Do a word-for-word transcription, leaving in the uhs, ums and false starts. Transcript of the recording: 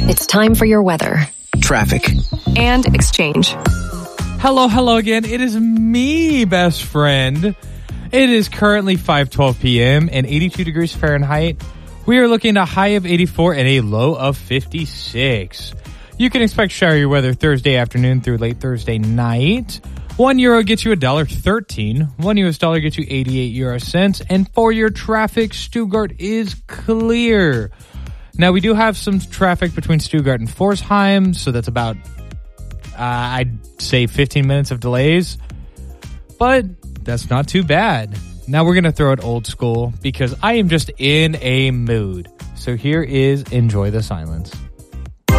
It's time for your weather, traffic, and exchange. Hello, hello again. It is me, best friend. It is currently five twelve p.m. and eighty-two degrees Fahrenheit. We are looking at a high of eighty-four and a low of fifty-six. You can expect showery weather Thursday afternoon through late Thursday night. One euro gets you a dollar thirteen. One U S dollar gets you eighty-eight euro cents. And for your traffic, Stuttgart is clear. Now, we do have some traffic between Stuttgart and Pforzheim, so that's about, uh, I'd say, fifteen minutes of delays. But that's not too bad. Now we're going to throw it old school because I am just in a mood. So here is Enjoy the Silence.